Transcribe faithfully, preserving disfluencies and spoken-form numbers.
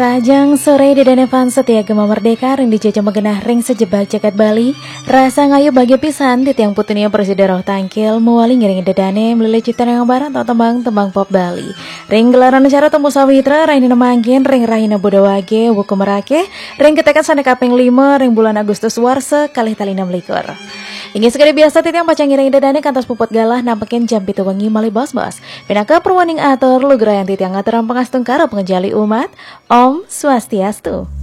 Rajang sore di Danevan setia gema merdeka ring dijajah megenah ring sejebak jagat Bali. Rasa ngayu bagi pisan di tiang putunia presiden roh tangkil mewali ngiring dedane melili cita yang barat atau tembang-tembang pop Bali. Ring gelaran acara temu sawitra raini nemangkin ring rahina budawage wuku merake ring ketekan sana kaping lima ring bulan Agustus warse kalih tali enam likur. Ingin sekali biasa titiang pacang ngiring dedane kantos puput galah nampekin jam pitu wengi mali bos-bos. Pinaka perwaning atur lu gerayan titiang ngaturan pengastung karo pengejali umat. Om Swastiastu.